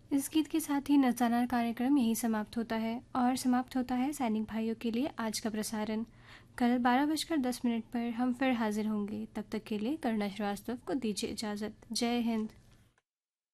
इस गीत के साथ ही नजराना कार्यक्रम यहीं समाप्त होता है और समाप्त होता है सैनिक भाइयों के लिए आज का प्रसारण। कल 12:10 पर हम फिर हाजिर होंगे। तब तक के लिए करुणा श्रीवास्तव को दीजिए इजाज़त। जय हिंद।